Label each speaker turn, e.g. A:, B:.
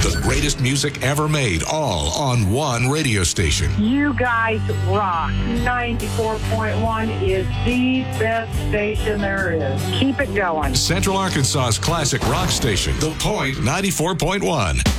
A: The greatest music ever made, all on one radio station.
B: You guys rock. 94.1 is the best station there is. Keep it going.
A: Central Arkansas's classic rock station, The Point 94.1.